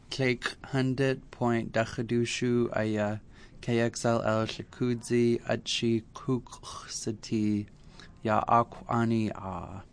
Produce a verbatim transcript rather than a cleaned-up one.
Cake hundred point Dachadushu Aya K X L L Shakudzi Achi Kuksati Ya Akwani A